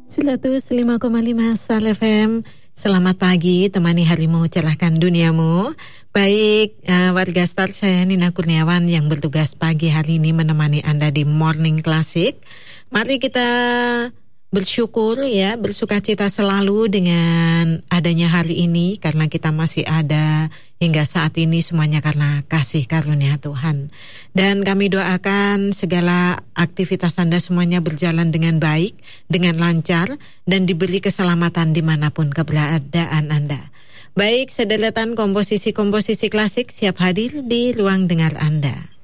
105,5 Sal FM. Selamat pagi, temani harimu, cerahkan duniamu. Baik, warga Star, saya Nina Kurniawan yang bertugas pagi hari ini menemani Anda di Morning Classic. Mari kita bersyukur ya, bersukacita selalu dengan adanya hari ini, karena kita masih ada hingga saat ini, semuanya karena kasih karunia Tuhan. Dan kami doakan segala aktivitas Anda semuanya berjalan dengan baik, dengan lancar, dan diberi keselamatan dimanapun keberadaan Anda. Baik, sederetan komposisi-komposisi klasik siap hadir di ruang dengar Anda.